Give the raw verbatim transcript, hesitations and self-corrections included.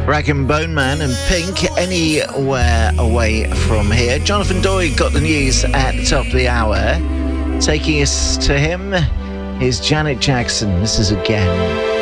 Rag and Bone Man and Pink, Anywhere Away From Here. Jonathan Doig got the news at the top of the hour. Taking us to him is Janet Jackson. This is Again.